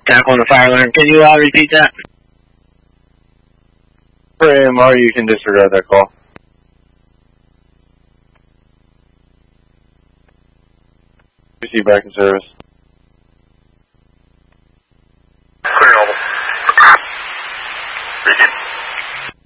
Tackle on the fire alarm. Can you repeat that? For AMR, you can disregard that call. Receive back in service. Clear normal. Receive.